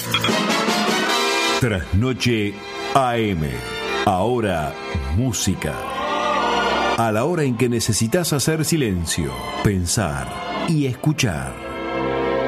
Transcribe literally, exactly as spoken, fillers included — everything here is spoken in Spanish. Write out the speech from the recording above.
Trasnoche A M. Ahora música. A la hora en que necesitas hacer silencio, pensar y escuchar.